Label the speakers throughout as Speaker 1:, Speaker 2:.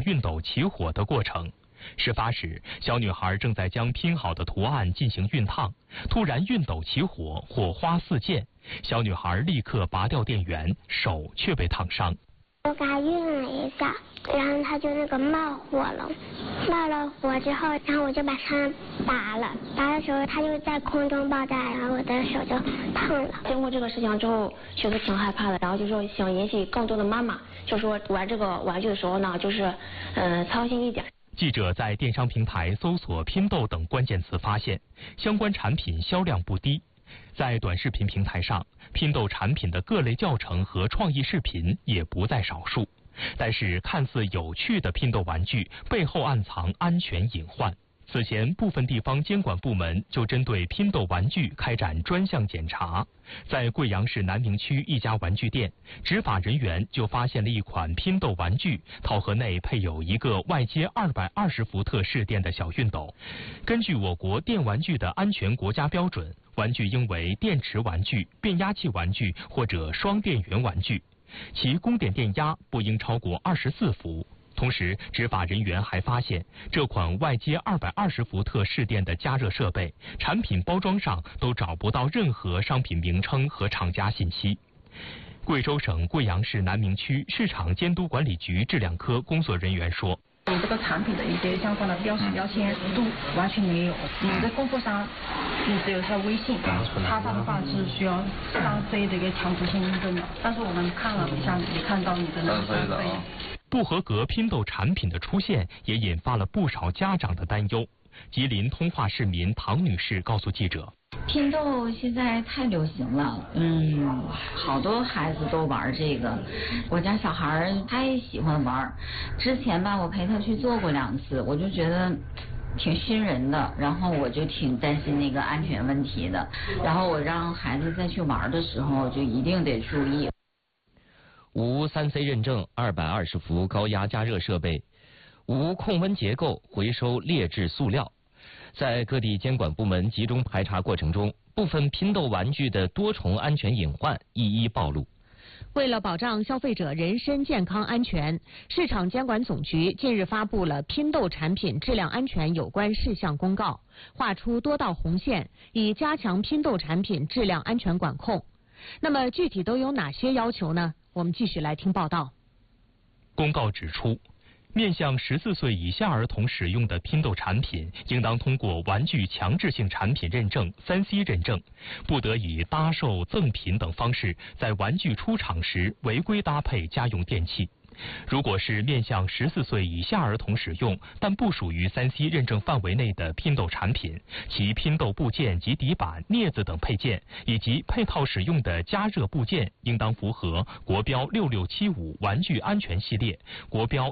Speaker 1: 熨斗起火的过程。事发时，小女孩正在将拼好的图案进行熨烫，突然熨斗起火，火花四溅，小女孩立刻拔掉电源，手却被烫伤。
Speaker 2: 我给它熨了一下，然后它就冒火了，冒了火之后，然后我就把它拔了，拔的时候它就在空中爆炸，然后我的手就烫了。
Speaker 3: 经过这个事情之后，确实挺害怕的，然后就说想引起更多的妈妈，就说玩这个玩具的时候呢，就是操心一点。
Speaker 1: 记者在电商平台搜索拼豆等关键词，发现相关产品销量不低。在短视频平台上，拼豆产品的各类教程和创意视频也不在少数。但是，看似有趣的拼豆玩具背后暗藏安全隐患。此前，部分地方监管部门就针对拼豆玩具开展专项检查。在贵阳市南明区一家玩具店，执法人员就发现了一款拼豆玩具，套盒内配有一个外接220伏特市电的小熨斗。根据我国电玩具的安全国家标准，玩具应为电池玩具、变压器玩具或者双电源玩具，其供电电压不应超过24伏。同时，执法人员还发现，这款外接220伏特市电的加热设备，产品包装上都找不到任何商品名称和厂家信息。贵州省贵阳市南明区市场监督管理局质量科工作人员说，
Speaker 4: 你这个产品的一些相关的标识标签都完全没有，你的供货商你只有他微信，他发的话是需要3C 的一个强制性认证的，但是我们看了一下，没看到你的那个3C。
Speaker 1: 不合格拼豆产品的出现，也引发了不少家长的担忧。吉林通化市民唐女士告诉记者，
Speaker 5: 拼豆现在太流行了，好多孩子都玩这个。我家小孩他也喜欢玩，之前吧我陪他去做过2次，我就觉得挺熏人的，然后我就挺担心那个安全问题的，然后我让孩子再去玩的时候就一定得注意。
Speaker 6: 无 3C 认证220伏高压加热设备，无控温结构，回收劣质塑料。在各地监管部门集中排查过程中，部分拼豆玩具的多重安全隐患一一暴露。
Speaker 7: 为了保障消费者人身健康安全，市场监管总局近日发布了拼豆产品质量安全有关事项公告，划出多道红线，以加强拼豆产品质量安全管控。那么具体都有哪些要求呢？我们继续来听报道。
Speaker 1: 公告指出，面向14岁以下儿童使用的拼豆产品，应当通过玩具强制性产品认证 3C 认证，不得以搭售、赠品等方式在玩具出厂时违规搭配家用电器。如果是面向14岁以下儿童使用，但不属于3C 认证范围内的拼豆产品，其拼豆部件及底板、镊子等配件，以及配套使用的加热部件，应当符合国标6675玩具安全系列、国标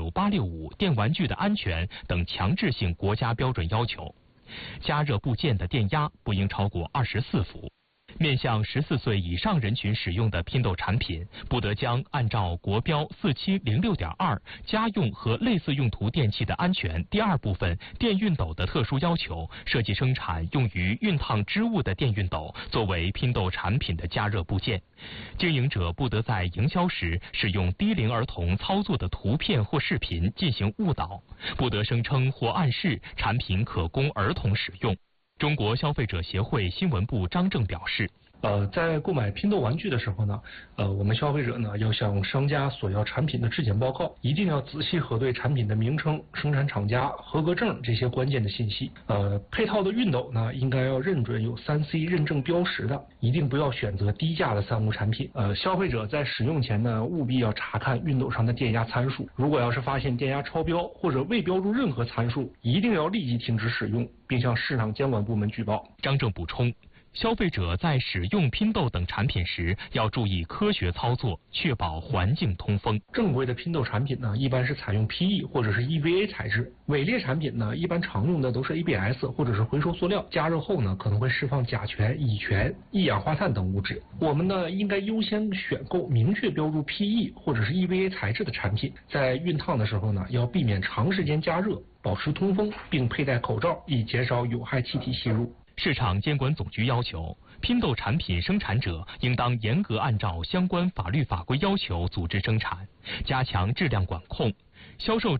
Speaker 1: 19865电玩具的安全等强制性国家标准要求。加热部件的电压不应超过24伏。面向14岁以上人群使用的拼豆产品，不得将按照国标4706.2家用和类似用途电器的安全第2部分电熨斗的特殊要求，设计生产用于熨烫织物的电熨斗作为拼豆产品的加热部件。经营者不得在营销时使用低龄儿童操作的图片或视频进行误导，不得声称或暗示产品可供儿童使用。中国消费者协会新闻部张正表示，
Speaker 8: 在购买拼豆玩具的时候呢，我们消费者呢要向商家索要产品的质检报告，一定要仔细核对产品的名称、生产厂家、合格证这些关键的信息。配套的熨斗呢，应该要认准有3C 认证标识的，一定不要选择低价的3无产品。消费者在使用前呢，务必要查看熨斗上的电压参数，如果要是发现电压超标或者未标注任何参数，一定要立即停止使用，并向市场监管部门举报。
Speaker 1: 张正补充，消费者在使用拼豆等产品时，要注意科学操作，确保环境通风。
Speaker 8: 正规的拼豆产品呢，一般是采用 PE 或者是 EVA 材质；伪劣产品呢，一般常用的都是 ABS 或者是回收塑料，加热后呢，可能会释放甲醛、乙醛、一氧化碳等物质。我们呢，应该优先选购明确标注 PE 或者是 EVA 材质的产品。在熨烫的时候呢，要避免长时间加热，保持通风，并佩戴口罩，以减少有害气体吸入。
Speaker 1: 市场监管总局要求，拼豆产品生产者应当严格按照相关法律法规要求组织生产，加强质量管控。销售